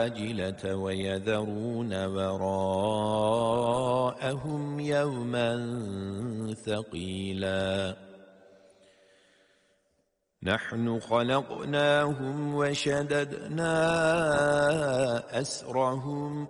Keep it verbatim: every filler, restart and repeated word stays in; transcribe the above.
العاجلة ويذرون وراءهم يوما ثقيلا نحن خلقناهم وشددنا أسرهم